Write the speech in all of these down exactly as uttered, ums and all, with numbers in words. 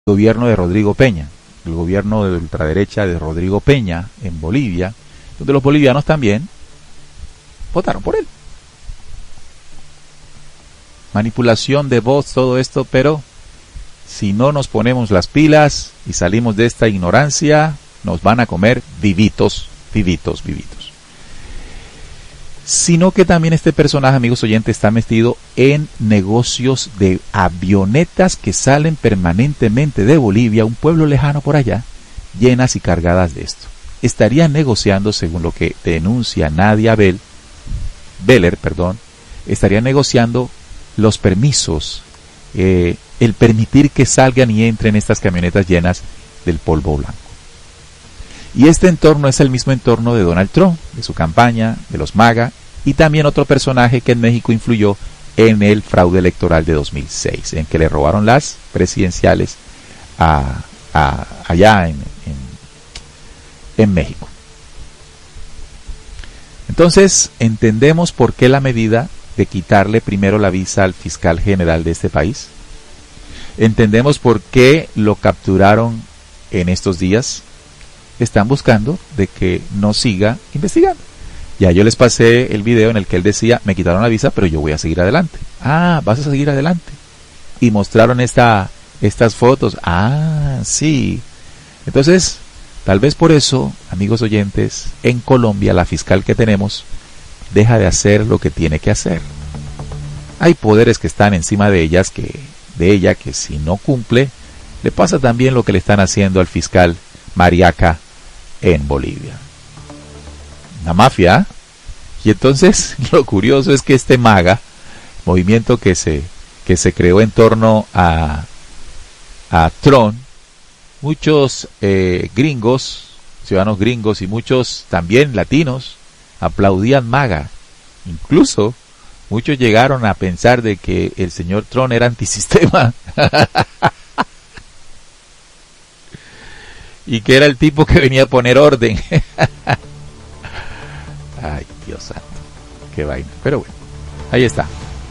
gobierno de Rodrigo Peña, el gobierno de ultraderecha de Rodrigo Peña en Bolivia, donde los bolivianos también votaron por él. Manipulación de voz, todo esto, pero si no nos ponemos las pilas y salimos de esta ignorancia, nos van a comer vivitos, vivitos, vivitos. Sino que también este personaje, amigos oyentes, está metido en negocios de avionetas que salen permanentemente de Bolivia, un pueblo lejano por allá, llenas y cargadas de esto. Estaría negociando, según lo que denuncia Nadia Bell, Beller, perdón, estaría negociando los permisos, eh, el permitir que salgan y entren estas camionetas llenas del polvo blanco. Y este entorno es el mismo entorno de Donald Trump, de su campaña, de los MAGA, y también otro personaje que en México influyó en el fraude electoral de dos mil seis, en que le robaron las presidenciales a, a, allá en, en, en México. Entonces, entendemos por qué la medida de quitarle primero la visa al fiscal general de este país. Entendemos por qué lo capturaron en estos días. Están buscando de que no siga investigando. Ya yo les pasé el video en el que él decía, me quitaron la visa, pero yo voy a seguir adelante. Ah, vas a seguir adelante. Y mostraron esta, estas fotos. Ah, sí. Entonces, tal vez por eso, amigos oyentes, en Colombia la fiscal que tenemos deja de hacer lo que tiene que hacer. Hay poderes que están encima de ellas, que, de ella, que si no cumple, le pasa también lo que le están haciendo al fiscal Mariaca en Bolivia. La mafia. Y entonces lo curioso es que este MAGA, movimiento que se, que se creó en torno a, a Trump, muchos eh, gringos, ciudadanos gringos y muchos también latinos aplaudían MAGA. Incluso muchos llegaron a pensar de que el señor Trump era antisistema. Y que era el tipo que venía a poner orden. Ay, Dios santo, qué vaina. Pero bueno, ahí está.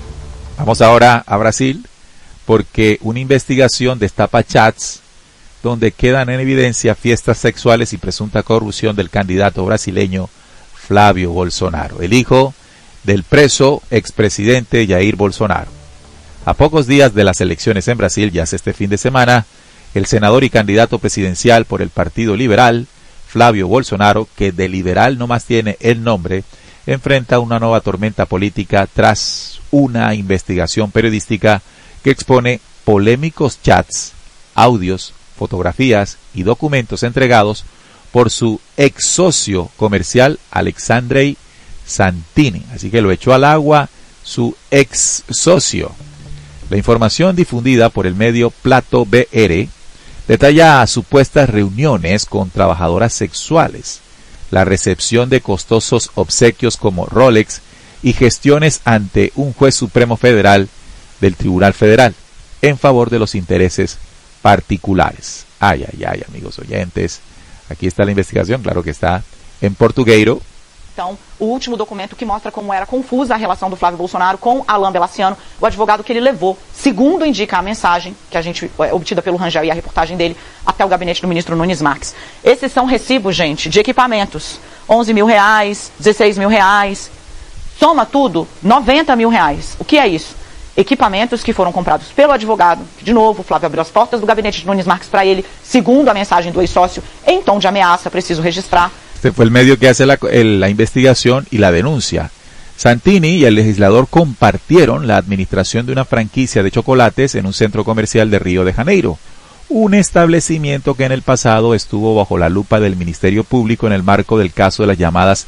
Vamos ahora a Brasil, porque una investigación destapa chats donde quedan en evidencia fiestas sexuales y presunta corrupción del candidato brasileño Flávio Bolsonaro, el hijo del preso expresidente Jair Bolsonaro. A pocos días de las elecciones en Brasil, ya hace este fin de semana, el senador y candidato presidencial por el Partido Liberal, Flávio Bolsonaro, que de liberal no más tiene el nombre, enfrenta una nueva tormenta política tras una investigación periodística que expone polémicos chats, audios, fotografías y documentos entregados por su ex socio comercial Alexandre Santini. Así que lo echó al agua su ex socio. La información difundida por el medio Plato B R detalla supuestas reuniones con trabajadoras sexuales, la recepción de costosos obsequios como Rolex y gestiones ante un juez supremo federal del Tribunal Federal en favor de los intereses particulares. Ay, ay, ay, amigos oyentes. Aquí está la investigación, claro que está en portugueiro. Então, o último documento que mostra como era confusa a relação do Flávio Bolsonaro com Alain Belaciano, o advogado que ele levou, segundo indica a mensagem, que a gente é, obtida pelo Rangel e a reportagem dele, até o gabinete do ministro Nunes Marques. Esses são recibos, gente, de equipamentos. onze mil reais, dezesseis mil reais, soma tudo, noventa mil reais. O que é isso? Equipamentos que foram comprados pelo advogado, que de novo, Flávio abriu as portas do gabinete de Nunes Marques para ele, segundo a mensagem do ex-sócio, em tom de ameaça, preciso registrar. Este fue el medio que hace la, el, la investigación y la denuncia. Santini y el legislador compartieron la administración de una franquicia de chocolates en un centro comercial de Río de Janeiro, un establecimiento que en el pasado estuvo bajo la lupa del Ministerio Público en el marco del caso de las llamadas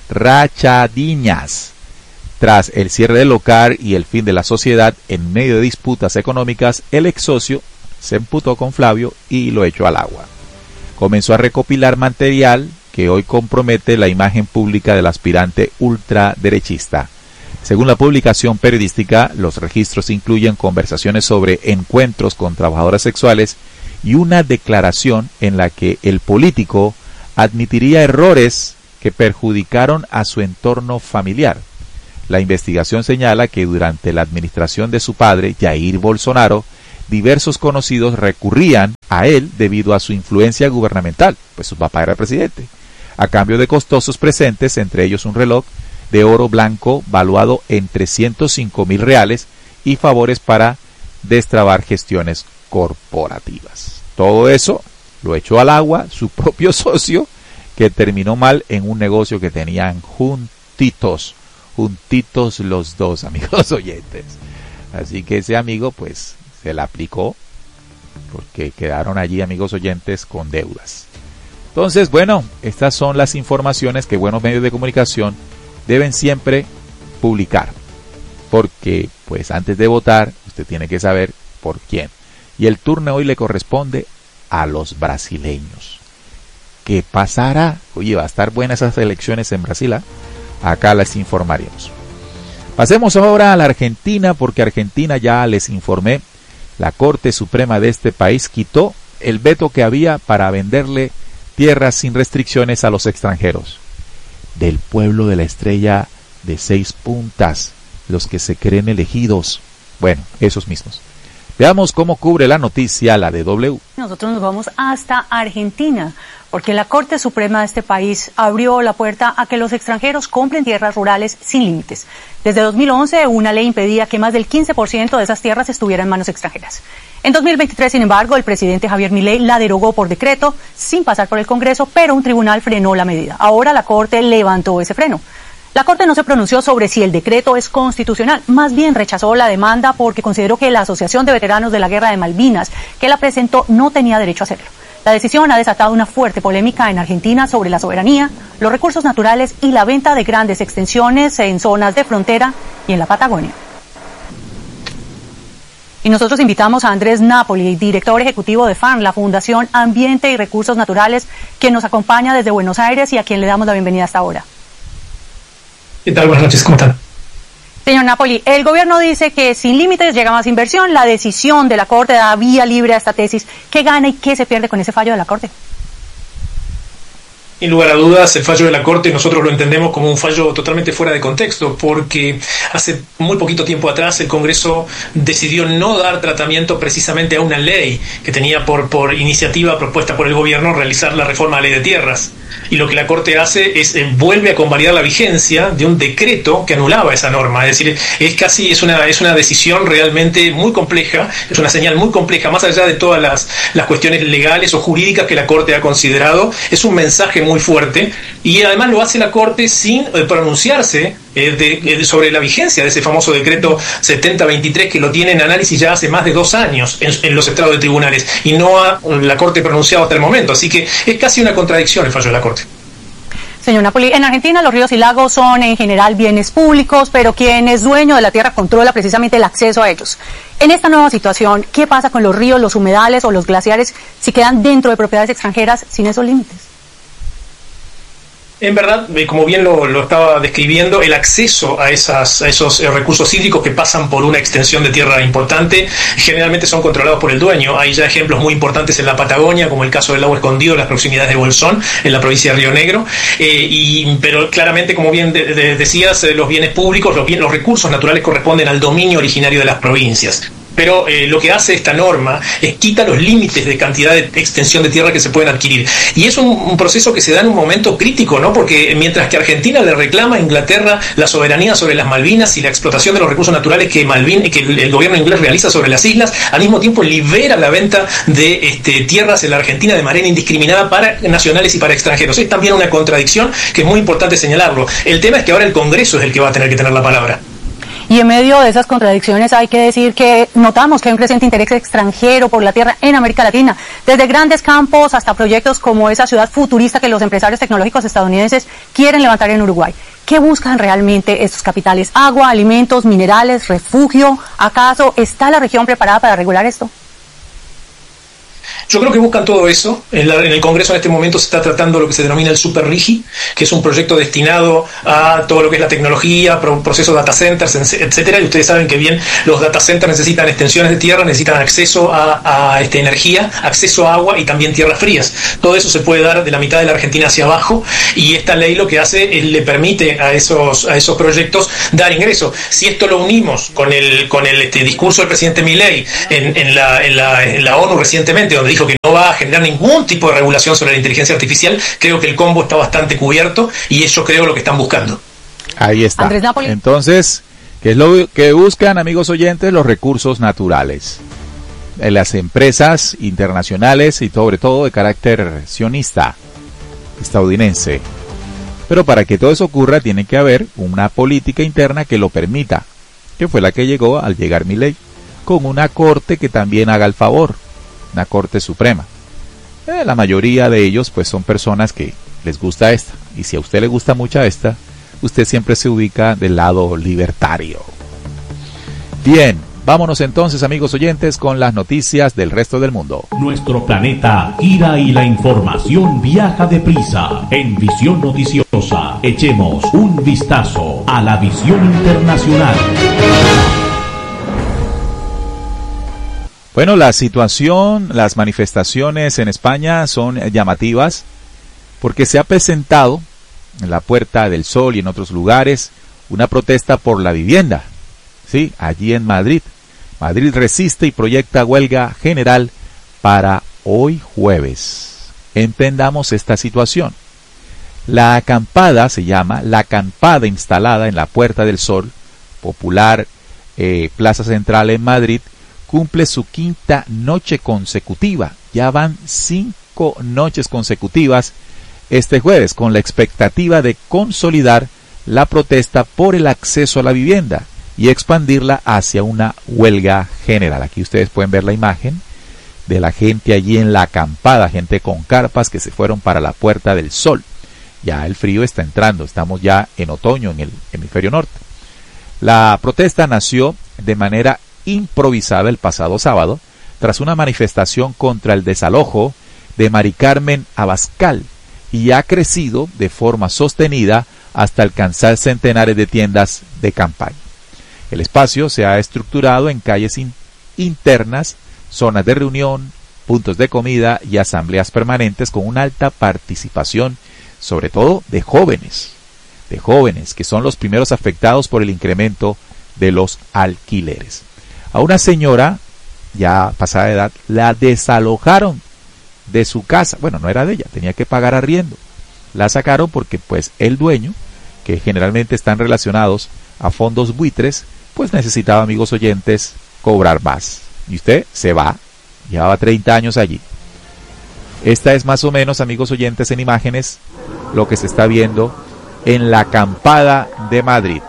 rachadiñas. Tras el cierre del local y el fin de la sociedad en medio de disputas económicas, el ex socio se emputó con Flávio y lo echó al agua. Comenzó a recopilar material que hoy compromete la imagen pública del aspirante ultraderechista. Según la publicación periodística, los registros incluyen conversaciones sobre encuentros con trabajadoras sexuales y una declaración en la que el político admitiría errores que perjudicaron a su entorno familiar. La investigación señala que durante la administración de su padre, Jair Bolsonaro, diversos conocidos recurrían a él debido a su influencia gubernamental, pues su papá era presidente, a cambio de costosos presentes, entre ellos un reloj de oro blanco valuado en trescientos cinco mil reales y favores para destrabar gestiones corporativas. Todo eso lo echó al agua su propio socio, que terminó mal en un negocio que tenían juntitos, juntitos los dos, amigos oyentes. Así que ese amigo pues se la aplicó, porque quedaron allí, amigos oyentes, con deudas. Entonces, bueno, estas son las informaciones que buenos medios de comunicación deben siempre publicar, porque pues antes de votar usted tiene que saber por quién. Y el turno hoy le corresponde a los brasileños. ¿Qué pasará? Oye, va a estar buenas esas elecciones en Brasil, ¿eh? Acá les informaremos. Pasemos ahora a la Argentina, porque Argentina, ya les informé, la Corte Suprema de este país quitó el veto que había para venderle tierras sin restricciones a los extranjeros. Del pueblo de la estrella de seis puntas, los que se creen elegidos. Bueno, esos mismos. Veamos cómo cubre la noticia la D W. Nosotros nos vamos hasta Argentina, porque la Corte Suprema de este país abrió la puerta a que los extranjeros compren tierras rurales sin límites. Desde dos mil once, una ley impedía que más del quince por ciento de esas tierras estuviera en manos extranjeras. En dos mil veintitrés, sin embargo, el presidente Javier Milei la derogó por decreto, sin pasar por el Congreso, pero un tribunal frenó la medida. Ahora la Corte levantó ese freno. La Corte no se pronunció sobre si el decreto es constitucional, más bien rechazó la demanda porque consideró que la Asociación de Veteranos de la Guerra de Malvinas, que la presentó, no tenía derecho a hacerlo. La decisión ha desatado una fuerte polémica en Argentina sobre la soberanía, los recursos naturales y la venta de grandes extensiones en zonas de frontera y en la Patagonia. Y nosotros invitamos a Andrés Napoli, director ejecutivo de FARN, la Fundación Ambiente y Recursos Naturales, quien nos acompaña desde Buenos Aires y a quien le damos la bienvenida hasta ahora. ¿Qué tal? Buenas noches, ¿cómo están? Señor Napoli, el gobierno dice que sin límites llega más inversión. La decisión de la Corte da vía libre a esta tesis. ¿Qué gana y qué se pierde con ese fallo de la Corte? Sin lugar a dudas, el fallo de la Corte nosotros lo entendemos como un fallo totalmente fuera de contexto, porque hace muy poquito tiempo atrás el Congreso decidió no dar tratamiento precisamente a una ley que tenía por, por iniciativa propuesta por el gobierno realizar la reforma a la ley de tierras. Y lo que la Corte hace es eh, vuelve a convalidar la vigencia de un decreto que anulaba esa norma. Es decir, es casi es una, es una decisión realmente muy compleja, es una señal muy compleja, más allá de todas las, las cuestiones legales o jurídicas que la Corte ha considerado. Es un mensaje muy fuerte y además lo hace la Corte sin eh, pronunciarse eh, de, de, sobre la vigencia de ese famoso decreto setenta veintitrés, que lo tiene en análisis ya hace más de dos años en, en los estrados de tribunales, y no ha la Corte pronunciado hasta el momento. Así que es casi una contradicción el fallo de la Corte. Señor Napoli, en Argentina los ríos y lagos son en general bienes públicos, pero quien es dueño de la tierra controla precisamente el acceso a ellos. En esta nueva situación, ¿qué pasa con los ríos, los humedales o los glaciares si quedan dentro de propiedades extranjeras sin esos límites? En verdad, como bien lo, lo estaba describiendo, el acceso a, esas, a esos recursos hídricos que pasan por una extensión de tierra importante generalmente son controlados por el dueño. Hay ya ejemplos muy importantes en la Patagonia, como el caso del lago escondido en las proximidades de Bolsón, en la provincia de Río Negro. Eh, y, pero claramente, como bien de, de, decías, los bienes públicos, los, bien, los recursos naturales corresponden al dominio originario de las provincias. Pero eh, lo que hace esta norma es quita los límites de cantidad de extensión de tierra que se pueden adquirir. Y es un, un proceso que se da en un momento crítico, ¿no? Porque mientras que Argentina le reclama a Inglaterra la soberanía sobre las Malvinas y la explotación de los recursos naturales que, Malvin, que el, el gobierno inglés realiza sobre las islas, al mismo tiempo libera la venta de este, tierras en la Argentina de manera indiscriminada para nacionales y para extranjeros. Es también una contradicción que es muy importante señalarlo. El tema es que ahora el Congreso es el que va a tener que tener la palabra. Y en medio de esas contradicciones hay que decir que notamos que hay un creciente interés extranjero por la tierra en América Latina, desde grandes campos hasta proyectos como esa ciudad futurista que los empresarios tecnológicos estadounidenses quieren levantar en Uruguay. ¿Qué buscan realmente estos capitales? ¿Agua, alimentos, minerales, refugio? ¿Acaso está la región preparada para regular esto? Yo creo que buscan todo eso. En, la, en el Congreso en este momento se está tratando lo que se denomina el Super RIGI, que es un proyecto destinado a todo lo que es la tecnología, pro, procesos data centers, etcétera. Y ustedes saben que bien los data centers necesitan extensiones de tierra, necesitan acceso a, a este, energía, acceso a agua y también tierras frías. Todo eso se puede dar de la mitad de la Argentina hacia abajo, y esta ley lo que hace es le permite a esos, a esos proyectos dar ingreso. Si esto lo unimos con el, con el este, discurso del presidente Milei en, en, la, en, la, en la ONU recientemente, donde dijo que no va a generar ningún tipo de regulación sobre la inteligencia artificial, creo que el combo está bastante cubierto y eso creo lo que están buscando. Ahí está. Entonces, ¿qué es lo que buscan, amigos oyentes? Los recursos naturales. En las empresas internacionales y sobre todo de carácter sionista, estadounidense. Pero para que todo eso ocurra tiene que haber una política interna que lo permita, que fue la que llegó al llegar Milei, con una corte que también haga el favor, una corte suprema. Eh, la mayoría de ellos pues son personas que les gusta esta, y si a usted le gusta mucho esta, usted siempre se ubica del lado libertario. Bien, vámonos entonces, amigos oyentes, con las noticias del resto del mundo. Nuestro planeta gira y la información viaja deprisa. En Visión Noticiosa, echemos un vistazo a la visión internacional. Bueno, la situación, las manifestaciones en España son llamativas porque se ha presentado en la Puerta del Sol y en otros lugares una protesta por la vivienda. Sí, allí en Madrid. Madrid resiste y proyecta huelga general para hoy jueves. Entendamos esta situación. La acampada se llama la acampada instalada en la Puerta del Sol, popular eh, Plaza Central en Madrid, cumple su quinta noche consecutiva. Ya van cinco noches consecutivas este jueves, con la expectativa de consolidar la protesta por el acceso a la vivienda y expandirla hacia una huelga general. Aquí ustedes pueden ver la imagen de la gente allí en la acampada, gente con carpas que se fueron para la Puerta del Sol. Ya el frío está entrando, estamos ya en otoño en el hemisferio norte. La protesta nació de manera improvisada el pasado sábado, tras una manifestación contra el desalojo de Mari Carmen Abascal, y ha crecido de forma sostenida hasta alcanzar centenares de tiendas de campaña. El espacio se ha estructurado en calles in- internas, zonas de reunión, puntos de comida y asambleas permanentes con una alta participación, sobre todo de jóvenes, de jóvenes que son los primeros afectados por el incremento de los alquileres. A una señora ya pasada de edad la desalojaron de su casa. Bueno, no era de ella, tenía que pagar arriendo. La sacaron porque pues el dueño, que generalmente están relacionados a fondos buitres, pues necesitaba, amigos oyentes, cobrar más. Y usted se va, llevaba treinta años allí. Esta es más o menos, amigos oyentes, en imágenes, lo que se está viendo en la acampada de Madrid.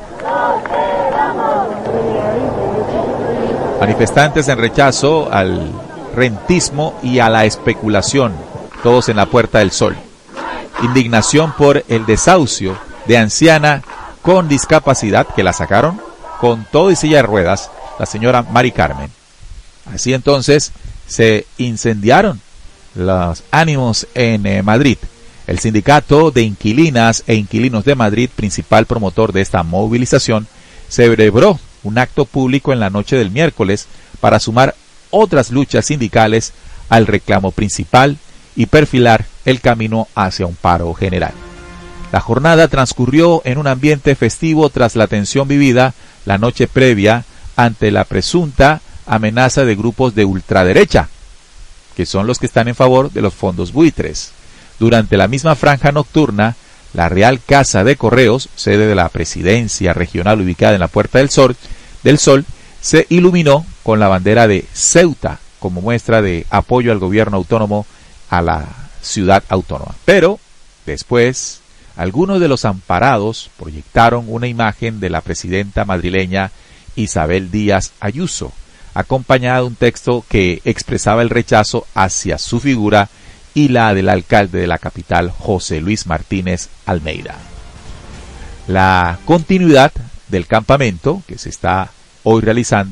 Manifestantes en rechazo al rentismo y a la especulación, todos en la Puerta del Sol. Indignación por el desahucio de anciana con discapacidad que la sacaron con todo y silla de ruedas, la señora Mari Carmen. Así entonces se incendiaron los ánimos en eh, Madrid. El sindicato de inquilinas e inquilinos de Madrid, principal promotor de esta movilización, celebró un acto público en la noche del miércoles para sumar otras luchas sindicales al reclamo principal y perfilar el camino hacia un paro general. La jornada transcurrió en un ambiente festivo tras la tensión vivida la noche previa ante la presunta amenaza de grupos de ultraderecha, que son los que están en favor de los fondos buitres. Durante la misma franja nocturna, la Real Casa de Correos, sede de la presidencia regional ubicada en la Puerta del Sol, del Sol, se iluminó con la bandera de Ceuta como muestra de apoyo al gobierno autónomo a la ciudad autónoma. Pero después, algunos de los amparados proyectaron una imagen de la presidenta madrileña Isabel Díaz Ayuso, acompañada de un texto que expresaba el rechazo hacia su figura y la del alcalde de la capital, José Luis Martínez Almeida. La continuidad del campamento que se está hoy realizando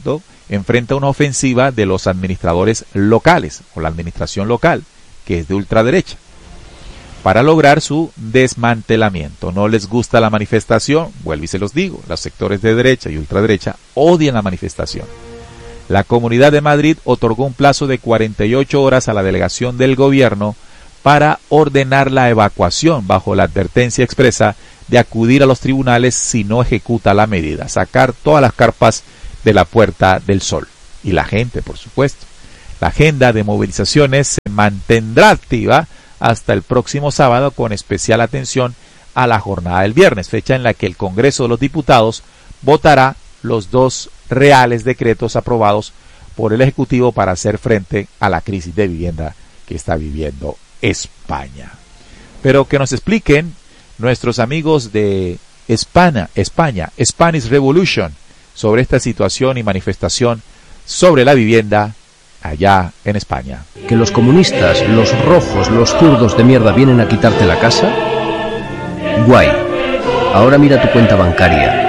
enfrenta una ofensiva de los administradores locales o la administración local, que es de ultraderecha, para lograr su desmantelamiento. No les gusta la manifestación, vuelvo y se los digo, los sectores de derecha y ultraderecha odian la manifestación. La Comunidad de Madrid otorgó un plazo de cuarenta y ocho horas a la delegación del gobierno para ordenar la evacuación bajo la advertencia expresa de acudir a los tribunales si no ejecuta la medida, sacar todas las carpas de la Puerta del Sol. Y la gente, por supuesto. La agenda de movilizaciones se mantendrá activa hasta el próximo sábado, con especial atención a la jornada del viernes, fecha en la que el Congreso de los Diputados votará los dos reales decretos aprobados por el Ejecutivo para hacer frente a la crisis de vivienda que está viviendo España. Pero que nos expliquen nuestros amigos de España, España, Spanish Revolution, sobre esta situación y manifestación sobre la vivienda allá en España. ¿Que los comunistas, los rojos, los zurdos de mierda vienen a quitarte la casa? Guay. Ahora mira tu cuenta bancaria.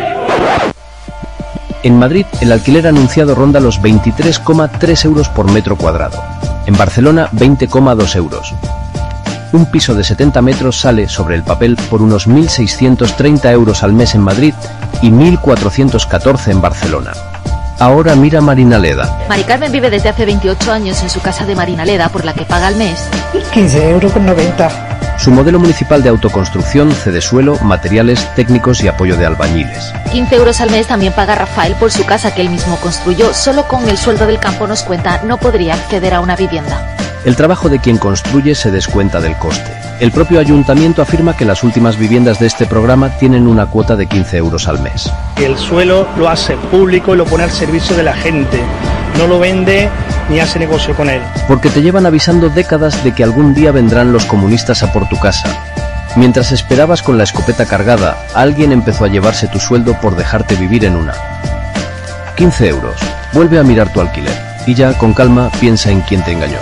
En Madrid, el alquiler anunciado ronda los veintitrés coma tres euros por metro cuadrado. En Barcelona, veinte coma dos euros. Un piso de setenta metros sale, sobre el papel, por unos mil seiscientos treinta euros al mes en Madrid y mil cuatrocientos catorce en Barcelona. Ahora mira Marinaleda. Mari Carmen vive desde hace veintiocho años en su casa de Marinaleda, por la que paga al mes quince euros con noventa. Su modelo municipal de autoconstrucción cede suelo, materiales técnicos y apoyo de albañiles. quince euros al mes también paga Rafael por su casa que él mismo construyó. Solo con el sueldo del campo, nos cuenta, no podría acceder a una vivienda. El trabajo de quien construye se descuenta del coste. El propio ayuntamiento afirma que las últimas viviendas de este programa tienen una cuota de quince euros al mes. El suelo lo hace público y lo pone al servicio de la gente. No lo vende ni hace negocio con él. Porque te llevan avisando décadas de que algún día vendrán los comunistas a por tu casa. Mientras esperabas con la escopeta cargada, alguien empezó a llevarse tu sueldo por dejarte vivir en una. quince euros. Vuelve a mirar tu alquiler. Y ya, con calma, piensa en quién te engañó.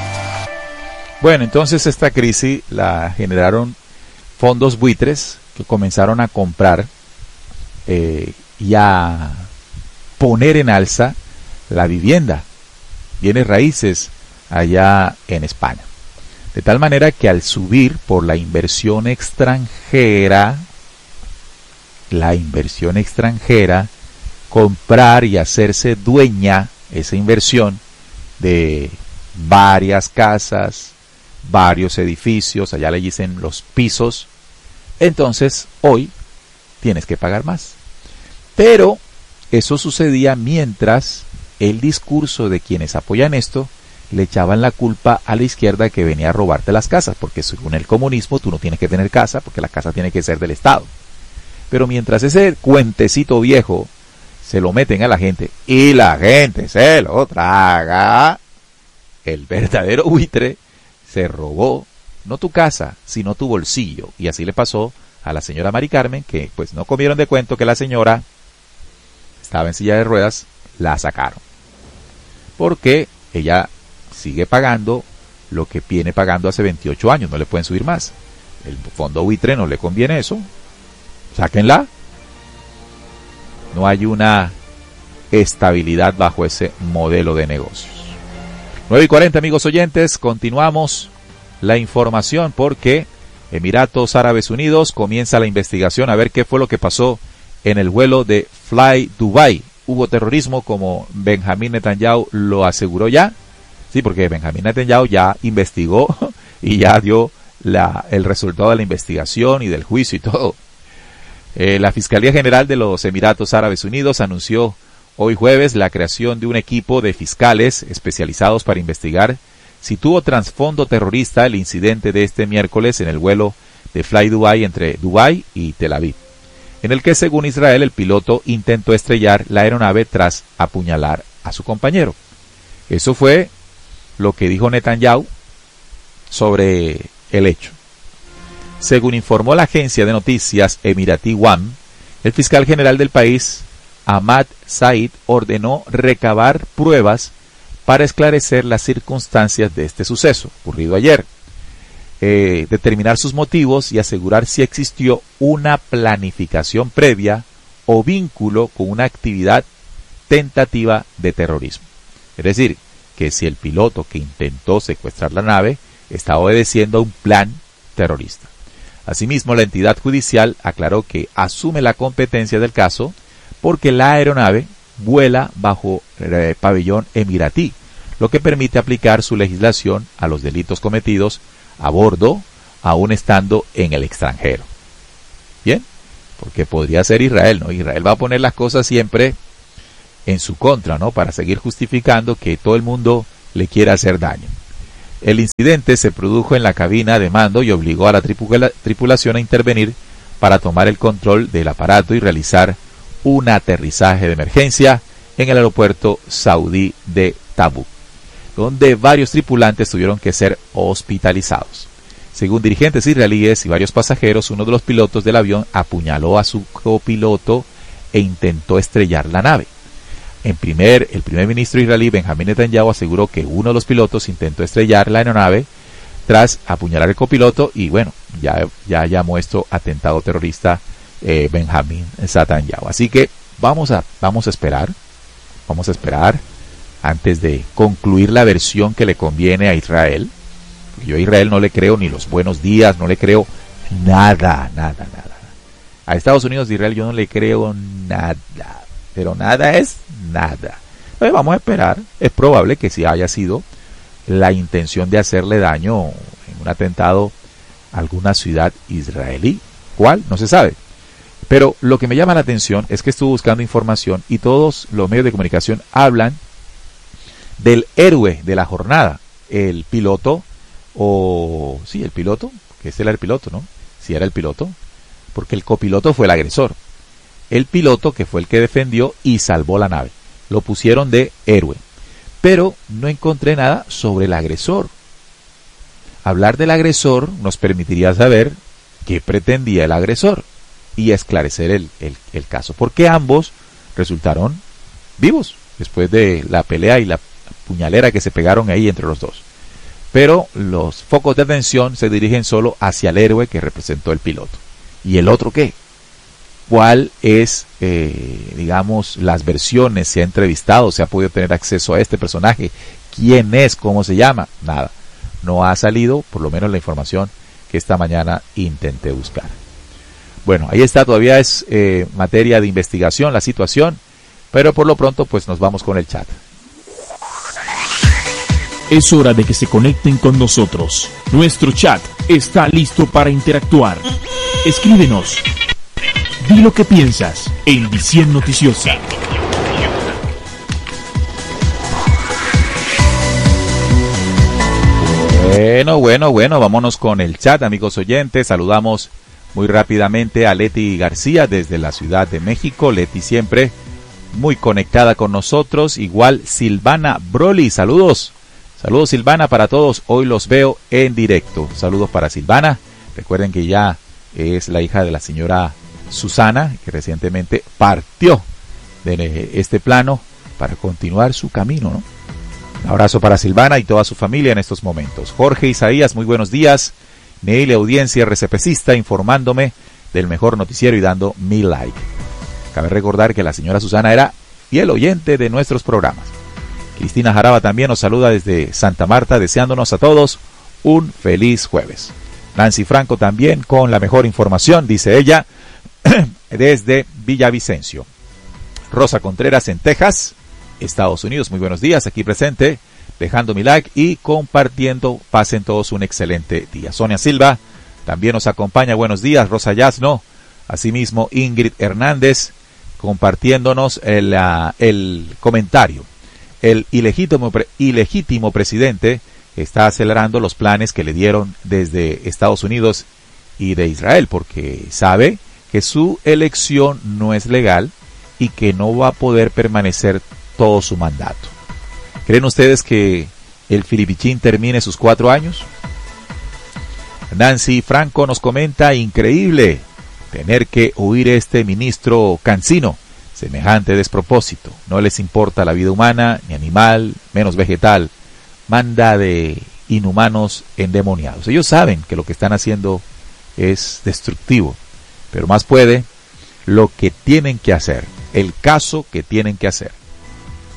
Bueno, entonces esta crisis la generaron fondos buitres que comenzaron a comprar eh, y a poner en alza la vivienda, bienes raíces allá en España. De tal manera que al subir por la inversión extranjera, la inversión extranjera, comprar y hacerse dueña esa inversión de varias casas, varios edificios, allá le dicen los pisos, entonces hoy tienes que pagar más. Pero eso sucedía mientras el discurso de quienes apoyan esto le echaban la culpa a la izquierda que venía a robarte las casas, porque según el comunismo tú no tienes que tener casa, porque la casa tiene que ser del Estado. Pero mientras ese cuentecito viejo se lo meten a la gente y la gente se lo traga, el verdadero buitre se robó no tu casa, sino tu bolsillo. Y así le pasó a la señora Mari Carmen, que pues no comieron de cuento que la señora estaba en silla de ruedas, la sacaron. Porque ella sigue pagando lo que viene pagando hace veintiocho años, no le pueden subir más. El fondo buitre no le conviene eso, sáquenla. No hay una estabilidad bajo ese modelo de negocios. nueve y cuarenta, amigos oyentes, continuamos la información porque Emiratos Árabes Unidos comienza la investigación a ver qué fue lo que pasó en el vuelo de Fly Dubai. ¿Hubo terrorismo como Benjamín Netanyahu lo aseguró ya? Sí, porque Benjamín Netanyahu ya investigó y ya dio la, el resultado de la investigación y del juicio y todo. Eh, la Fiscalía General de los Emiratos Árabes Unidos anunció hoy jueves la creación de un equipo de fiscales especializados para investigar si tuvo trasfondo terrorista el incidente de este miércoles en el vuelo de Fly Dubai entre Dubái y Tel Aviv, en el que según Israel el piloto intentó estrellar la aeronave tras apuñalar a su compañero. Eso fue lo que dijo Netanyahu sobre el hecho. Según informó la agencia de noticias emiratí WAM, el fiscal general del país, Ahmad Said, ordenó recabar pruebas para esclarecer las circunstancias de este suceso ocurrido ayer, eh, determinar sus motivos y asegurar si existió una planificación previa o vínculo con una actividad tentativa de terrorismo. Es decir, que si el piloto que intentó secuestrar la nave está obedeciendo a un plan terrorista. Asimismo, la entidad judicial aclaró que asume la competencia del caso porque la aeronave vuela bajo eh, pabellón emiratí, lo que permite aplicar su legislación a los delitos cometidos a bordo, aún estando en el extranjero. Bien, porque podría ser Israel, ¿no? Israel va a poner las cosas siempre en su contra, ¿no? Para seguir justificando que todo el mundo le quiere hacer daño. El incidente se produjo en la cabina de mando y obligó a la tripula- tripulación a intervenir para tomar el control del aparato y realizar un aterrizaje de emergencia en el aeropuerto saudí de Tabuk, donde varios tripulantes tuvieron que ser hospitalizados. Según dirigentes israelíes y varios pasajeros, uno de los pilotos del avión apuñaló a su copiloto e intentó estrellar la nave. En primer, el primer ministro israelí Benjamín Netanyahu aseguró que uno de los pilotos intentó estrellar la aeronave tras apuñalar al copiloto y bueno, ya, ya llamó esto atentado terrorista eh, Benjamín Netanyahu. Así que vamos a, vamos a esperar, vamos a esperar antes de concluir la versión que le conviene a Israel. Yo a Israel no le creo ni los buenos días, no le creo nada, nada, nada. A Estados Unidos de Israel yo no le creo nada. Pero nada es nada. Entonces vamos a esperar. Es probable que sí haya sido la intención de hacerle daño en un atentado a alguna ciudad israelí. ¿Cuál? No se sabe. Pero lo que me llama la atención es que estuve buscando información y todos los medios de comunicación hablan del héroe de la jornada. El piloto, o sí, el piloto, que este era el piloto, ¿no? Sí era el piloto, porque el copiloto fue el agresor. El piloto que fue el que defendió y salvó la nave. Lo pusieron de héroe. Pero no encontré nada sobre el agresor. Hablar del agresor nos permitiría saber qué pretendía el agresor y esclarecer el, el, el caso. Porque ambos resultaron vivos después de la pelea y la puñalera que se pegaron ahí entre los dos. Pero los focos de atención se dirigen solo hacia el héroe que representó el piloto. ¿Y el otro qué? ¿Cuál es, eh, digamos, las versiones? ¿Se ha entrevistado? ¿Se ha podido tener acceso a este personaje? ¿Quién es? ¿Cómo se llama? Nada. No ha salido, por lo menos la información que esta mañana intenté buscar. Bueno, ahí está, todavía es eh, materia de investigación la situación, pero por lo pronto pues nos vamos con el chat. Es hora de que se conecten con nosotros. Nuestro chat está listo para interactuar. Escríbenos. Di lo que piensas en Visión Noticiosa. Bueno, bueno, bueno, vámonos con el chat, amigos oyentes. Saludamos muy rápidamente a Leti García desde la Ciudad de México. Leti siempre muy conectada con nosotros. Igual Silvana Broly, saludos. Saludos Silvana para todos. Hoy los veo en directo. Saludos para Silvana. Recuerden que ya es la hija de la señora Susana, que recientemente partió de este plano para continuar su camino, ¿no? Un abrazo para Silvana y toda su familia en estos momentos. Jorge Isaías, muy buenos días. Neil, audiencia RCPcista, informándome del mejor noticiero y dando mi like. Cabe recordar que la señora Susana era fiel oyente de nuestros programas. Cristina Jaraba también nos saluda desde Santa Marta, deseándonos a todos un feliz jueves. Nancy Franco también con la mejor información, dice ella, desde Villavicencio. Rosa Contreras en Texas, Estados Unidos, muy buenos días, aquí presente, dejando mi like y compartiendo. Pasen todos un excelente día. Sonia Silva también nos acompaña, buenos días. Rosa Yasno, asimismo Ingrid Hernández, compartiéndonos el, uh, el comentario. El ilegítimo, pre- ilegítimo presidente está acelerando los planes que le dieron desde Estados Unidos y de Israel, porque sabe que su elección no es legal y que no va a poder permanecer todo su mandato. ¿Creen ustedes que el filipichín termine sus cuatro años? Nancy Franco nos comenta, increíble tener que oír este ministro Cancino, semejante despropósito. No les importa la vida humana, ni animal, menos vegetal. Manda de inhumanos endemoniados. Ellos saben que lo que están haciendo es destructivo, pero más puede lo que tienen que hacer, el caso que tienen que hacer.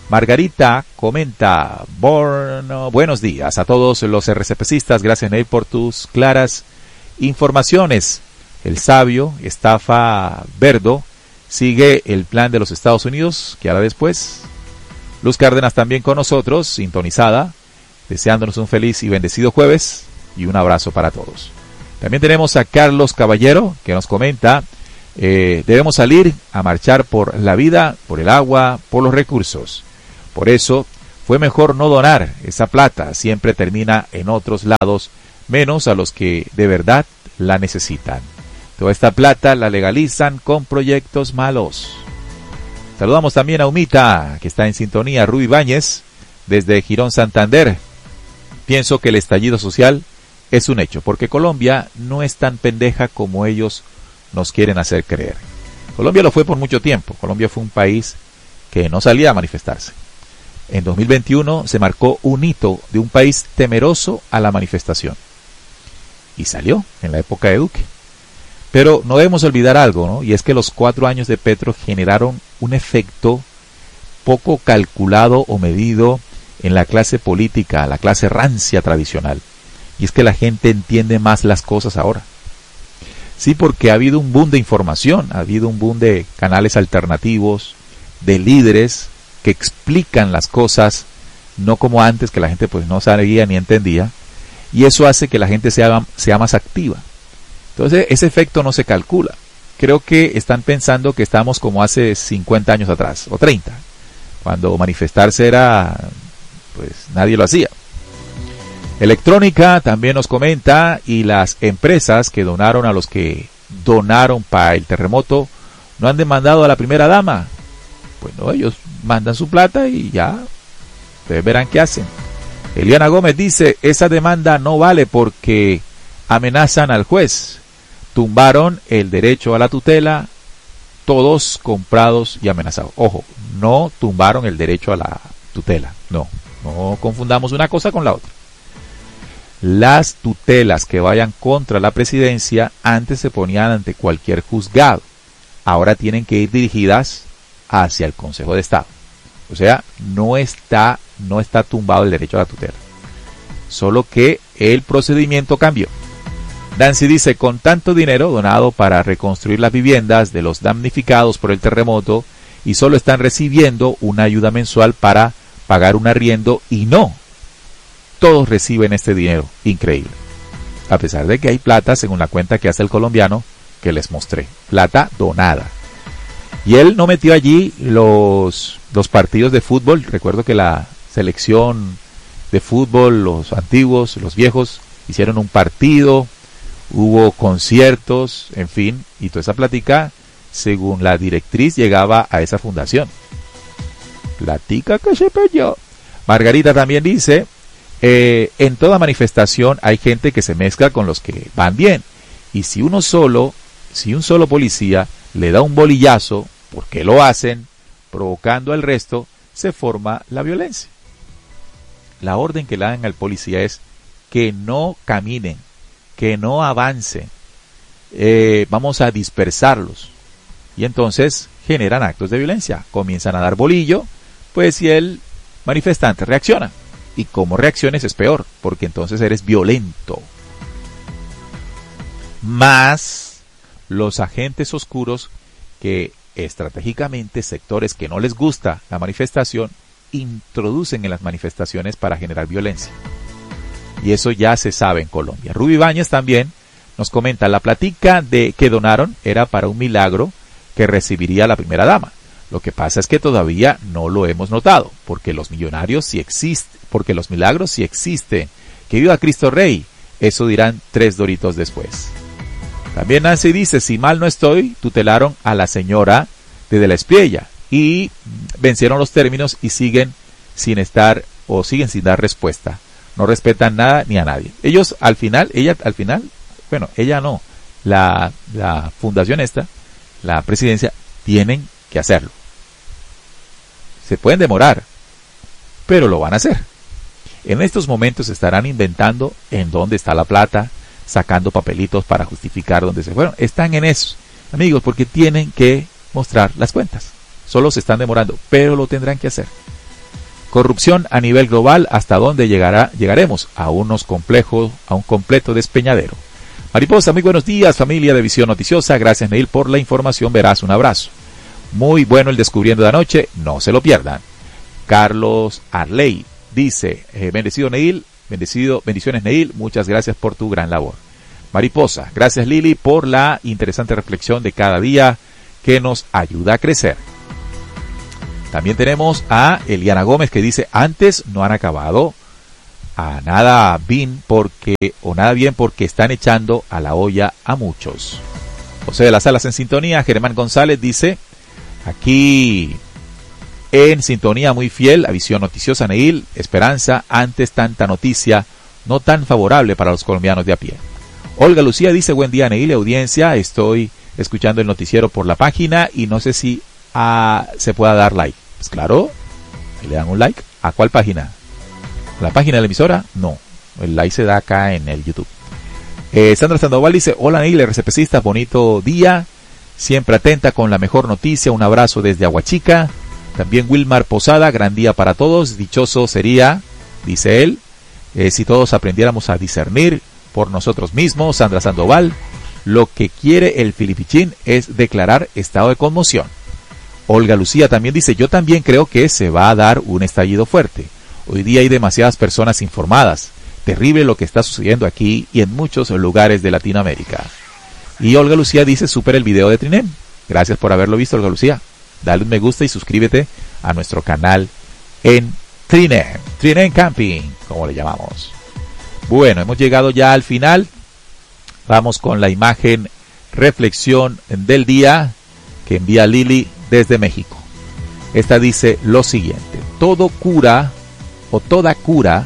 Margarita comenta, bueno, buenos días a todos los R C P-cistas, gracias Neil por tus claras informaciones. El sabio Estafa Verdo sigue el plan de los Estados Unidos, que hará después. Luz Cárdenas también con nosotros, sintonizada, deseándonos un feliz y bendecido jueves y un abrazo para todos. También tenemos a Carlos Caballero que nos comenta, eh, debemos salir a marchar por la vida, por el agua, por los recursos. Por eso fue mejor no donar esa plata, siempre termina en otros lados, menos a los que de verdad la necesitan. Toda esta plata la legalizan con proyectos malos. Saludamos también a Humita, que está en sintonía, Rubí Báñez, desde Girón, Santander. Pienso que el estallido social es un hecho, porque Colombia no es tan pendeja como ellos nos quieren hacer creer. Colombia lo fue por mucho tiempo. Colombia fue un país que no salía a manifestarse. En dos mil veintiuno se marcó un hito de un país temeroso a la manifestación. Y salió en la época de Duque. Pero no debemos olvidar algo, ¿no? Y es que los cuatro años de Petro generaron un efecto poco calculado o medido en la clase política, la clase rancia tradicional. Y es que la gente entiende más las cosas ahora. Sí, porque ha habido un boom de información, ha habido un boom de canales alternativos, de líderes que explican las cosas, no como antes, que la gente pues no sabía ni entendía, y eso hace que la gente sea, sea más activa. Entonces ese efecto no se calcula. Creo que están pensando que estamos como hace cincuenta años atrás, o treinta, cuando manifestarse era, pues nadie lo hacía. Electrónica también nos comenta, y las empresas que donaron a los que donaron para el terremoto, ¿no han demandado a la primera dama? Pues no, ellos mandan su plata y ya, ustedes verán qué hacen. Eliana Gómez dice, esa demanda no vale porque amenazan al juez. Tumbaron el derecho a la tutela, todos comprados y amenazados. Ojo, no tumbaron el derecho a la tutela, no, no confundamos una cosa con la otra. Las tutelas que vayan contra la presidencia antes se ponían ante cualquier juzgado, ahora tienen que ir dirigidas hacia el Consejo de Estado. O sea, no está, no está tumbado el derecho a la tutela, solo que el procedimiento cambió. Nancy dice, con tanto dinero donado para reconstruir las viviendas de los damnificados por el terremoto y solo están recibiendo una ayuda mensual para pagar un arriendo y no, todos reciben este dinero, increíble. A pesar de que hay plata, según la cuenta que hace el colombiano, que les mostré, plata donada. Y él no metió allí los, los partidos de fútbol. Recuerdo que la selección de fútbol, los antiguos, los viejos, hicieron un partido, hubo conciertos, en fin, y toda esa plática, según la directriz, llegaba a esa fundación. Platica que se pilló. Margarita también dice, eh, en toda manifestación hay gente que se mezcla con los que van bien, y si uno solo, si un solo policía le da un bolillazo, ¿por qué lo hacen? Provocando al resto, se forma la violencia. La orden que le dan al policía es que no caminen, que no avancen, eh, vamos a dispersarlos. Y entonces generan actos de violencia, comienzan a dar bolillo, pues si el manifestante reacciona. Y como reacciones es peor, porque entonces eres violento. Más los agentes oscuros que estratégicamente sectores que no les gusta la manifestación introducen en las manifestaciones para generar violencia. Y eso ya se sabe en Colombia. Rubí Báñez también nos comenta, la platica de que donaron era para un milagro que recibiría la primera dama. Lo que pasa es que todavía no lo hemos notado, porque los millonarios sí existen, porque los milagros sí existen. Que viva Cristo Rey, eso dirán tres doritos después. También Nancy dice, si mal no estoy, tutelaron a la señora de De la Espriella y vencieron los términos y siguen sin estar o siguen sin dar respuesta. No respetan nada ni a nadie. Ellos al final, ella al final, bueno, ella no, la, la fundación esta, la presidencia, tienen que hacerlo. Se pueden demorar, pero lo van a hacer. En estos momentos estarán inventando en dónde está la plata, sacando papelitos para justificar dónde se fueron. Están en eso, amigos, porque tienen que mostrar las cuentas. Solo se están demorando, pero lo tendrán que hacer. Corrupción a nivel global, ¿hasta dónde llegará, llegaremos? A unos complejos, a un completo despeñadero. Mariposa, muy buenos días, familia de Visión Noticiosa. Gracias, Neil, por la información. Verás, un abrazo. Muy bueno el Descubriendo de Anoche, no se lo pierdan. Carlos Arley dice, eh, bendecido Neil, bendecido, bendiciones Neil, muchas gracias por tu gran labor. Mariposa, gracias Lili por la interesante reflexión de cada día que nos ayuda a crecer. También tenemos a Eliana Gómez que dice, antes no han acabado a nada bien porque, o nada bien porque están echando a la olla a muchos. José de las Salas en sintonía. Germán González dice, aquí en sintonía muy fiel a Visión Noticiosa Neil, esperanza antes tanta noticia no tan favorable para los colombianos de a pie. Olga Lucía dice, buen día Neil, audiencia, estoy escuchando el noticiero por la página y no sé si uh, se pueda dar like. Pues claro, le dan un like. ¿A cuál página? ¿La página de la emisora? No, el like se da acá en el YouTube. Eh, Sandra Sandoval dice, hola Neil, RCPcista, bonito día, siempre atenta con la mejor noticia, un abrazo desde Aguachica. También Wilmar Posada, gran día para todos, dichoso sería, dice él, eh, si todos aprendiéramos a discernir por nosotros mismos. Sandra Sandoval, lo que quiere el filipichín es declarar estado de conmoción. Olga Lucía también dice, yo también creo que se va a dar un estallido fuerte. Hoy día hay demasiadas personas informadas. Terrible lo que está sucediendo aquí y en muchos lugares de Latinoamérica. Y Olga Lucía dice, super el video de Trinem. Gracias por haberlo visto, Olga Lucía. Dale un me gusta y suscríbete a nuestro canal en Trinem. Trinem Camping, como le llamamos. Bueno, hemos llegado ya al final. Vamos con la imagen reflexión del día que envía Lili desde México. Esta dice lo siguiente: todo cura o toda cura,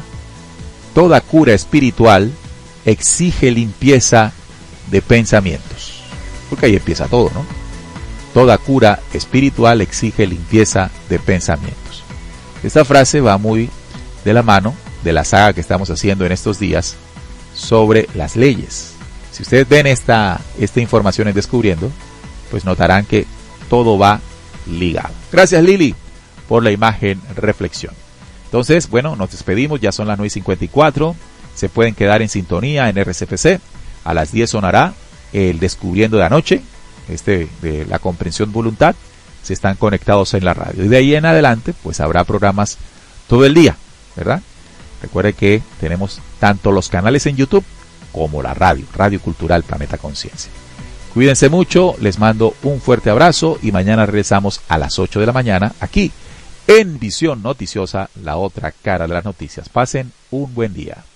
toda cura espiritual exige limpieza de pensamientos. Porque ahí empieza todo, ¿no? Toda cura espiritual exige limpieza de pensamientos. Esta frase va muy de la mano de la saga que estamos haciendo en estos días sobre las leyes. Si ustedes ven esta, esta información en Descubriendo, pues notarán que todo va ligado. Gracias Lili por la imagen reflexión. Entonces, bueno, nos despedimos, ya son las nueve y cincuenta y cuatro, se pueden quedar en sintonía en R C P C, a las diez sonará el Descubriendo de Anoche, este de la comprensión voluntad, si están conectados en la radio. Y de ahí en adelante, pues habrá programas todo el día, ¿verdad? Recuerde que tenemos tanto los canales en YouTube como la radio, Radio Cultural Planeta Conciencia. Cuídense mucho, les mando un fuerte abrazo y mañana regresamos a las ocho de la mañana aquí en Visión Noticiosa, la otra cara de las noticias. Pasen un buen día.